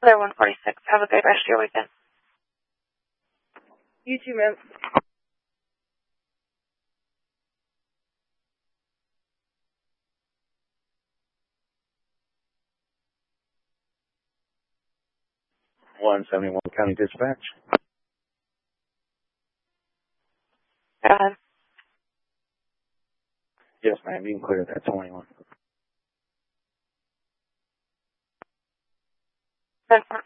Clear 146. Have a good rest of your weekend. You too, ma'am. County Dispatch. Go ahead. Yes, ma'am. You can clear that 21. 10-4.